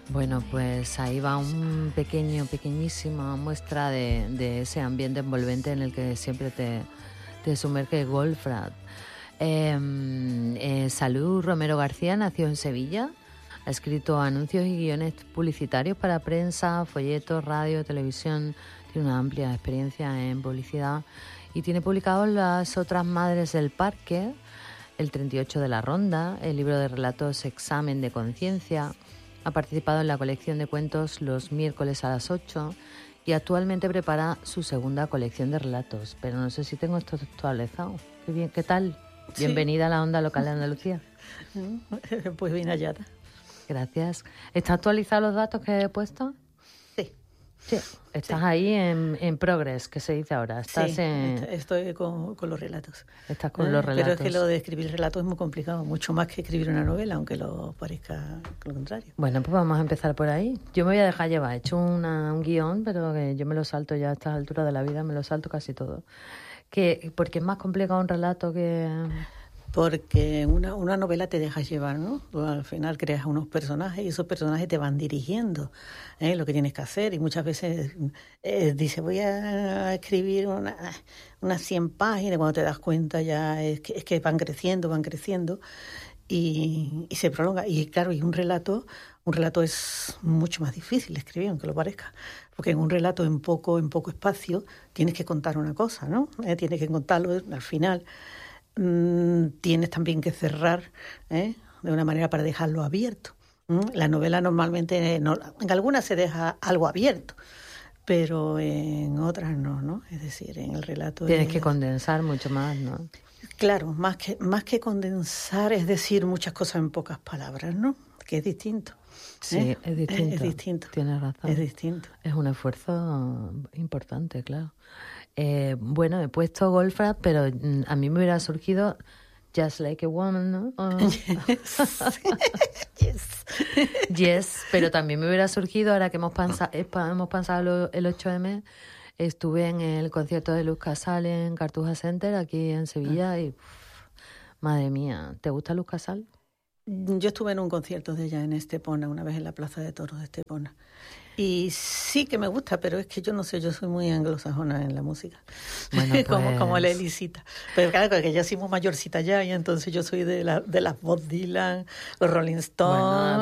Bueno, pues ahí va pequeñísima muestra de ese ambiente envolvente en el que siempre te sumerge Goldfrapp. Salud Romero García nació en Sevilla, ha escrito anuncios y guiones publicitarios para prensa, folletos, radio, televisión, tiene una amplia experiencia en publicidad y tiene publicados Las otras madres del parque, El 38 de la ronda, el libro de relatos Examen de conciencia. Ha participado en la colección de cuentos Los miércoles a las 8 y actualmente prepara su segunda colección de relatos. Pero no sé si tengo esto actualizado. Qué bien, ¿qué tal? Sí. Bienvenida a la Onda Local de Andalucía. Pues bien hallada. Gracias. ¿Está actualizado los datos que he puesto? Sí. Sí. Estás ahí en progress, que se dice ahora. Estás sí, en... estoy con los relatos. Estás con los relatos. Pero es que lo de escribir relatos es muy complicado, mucho más que escribir una novela, aunque lo parezca lo contrario. Bueno, pues vamos a empezar por ahí. Yo me voy a dejar llevar. He hecho un guión, pero que yo me lo salto ya a estas alturas de la vida, me lo salto casi todo. Porque es más complicado un relato que... Porque una novela te dejas llevar, ¿no? Tú al final creas unos personajes y esos personajes te van dirigiendo lo que tienes que hacer. Y muchas veces dices, voy a escribir unas 100 páginas, cuando te das cuenta ya es que van creciendo y se prolonga. Y claro, y un relato es mucho más difícil de escribir, aunque lo parezca. Porque en un relato en poco espacio tienes que contar una cosa, ¿no? Tienes que contarlo al final. Tienes también que cerrar de una manera para dejarlo abierto. La novela normalmente, en algunas se deja algo abierto, pero en otras no. Es decir, en el relato... Tienes que condensar mucho más, ¿no? Claro, más que condensar es decir muchas cosas en pocas palabras, ¿no? Que es distinto. Sí, es distinto. Es distinto. Tienes razón. Es distinto. Es un esfuerzo importante, claro. Bueno, he puesto Goldfrapp, pero a mí me hubiera surgido Just Like a Woman, ¿no? Yes. Yes, pero también me hubiera surgido, ahora que hemos pasado el 8M, estuve en el concierto de Luz Casal en Cartuja Center, aquí en Sevilla, y madre mía, ¿te gusta Luz Casal? Yo estuve en un concierto de ella en Estepona, una vez en la Plaza de Toros de Estepona. Y sí que me gusta, pero es que yo no sé, yo soy muy anglosajona en la música. Bueno, pues... como la Elisita. Pero claro, que ya soy muy mayorcita ya, y entonces yo soy de las Bob Dylan, los Rolling Stones... Bueno,